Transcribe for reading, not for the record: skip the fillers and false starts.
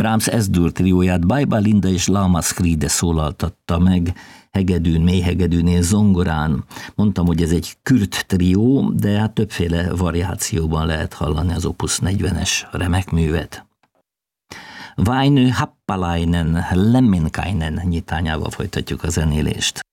Brahms S-dur trióját Bajba Linda és Lama Skride szólaltatta meg, hegedűn, mélyhegedűnél, zongorán. Mondtam, hogy ez egy kürt trió, de hát többféle variációban lehet hallani az Opus 40-es remek művet. Väinö Happalainen Lemminkainen nyitányával folytatjuk a zenélést.